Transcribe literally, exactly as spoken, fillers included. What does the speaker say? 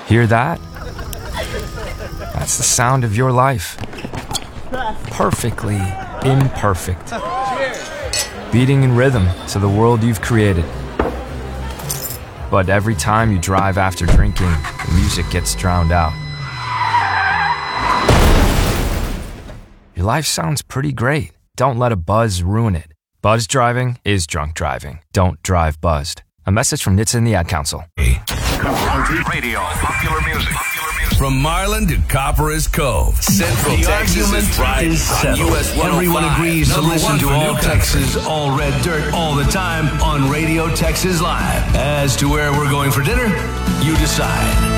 Hear that? That's the sound of your life. Perfectly imperfect. Beating in rhythm to the world you've created. But every time you drive after drinking, the music gets drowned out. Your life sounds pretty great. Don't let a buzz ruin it. Buzz driving is drunk driving. Don't drive buzzed. A message from N H T S A and the Ad Council. Radio, popular music. From Marlin to Copperas Cove, Central the Texas is right on U S one oh five. Everyone agrees to listen to All Texas, All Red Dirt, all the time on Radio Texas Live. As to where we're going for dinner, you decide.